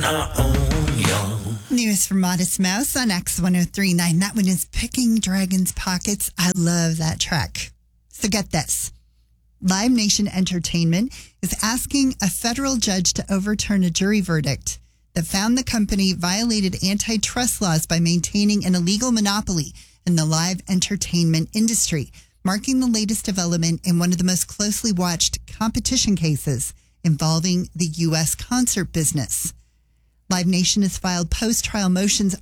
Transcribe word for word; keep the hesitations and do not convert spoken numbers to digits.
News from Modest Mouse on X one oh three point nine. That one is Picking Dragon's Pockets. I love that track. So get this. Live Nation Entertainment is asking a federal judge to overturn a jury verdict that found the company violated antitrust laws by maintaining an illegal monopoly in the live entertainment industry, marking the latest development in one of the most closely watched competition cases involving the U S concert business. Live Nation has filed post-trial motions